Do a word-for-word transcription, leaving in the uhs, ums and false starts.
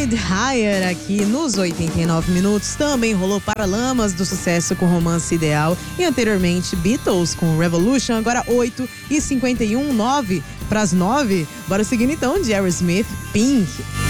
Need Higher aqui nos oitenta e nove minutos. Também rolou Paralamas do sucesso com Romance Ideal. E anteriormente Beatles com Revolution. Agora oito e cinquenta e um, nove para as nove. Bora seguindo então de Aerosmith, Pink.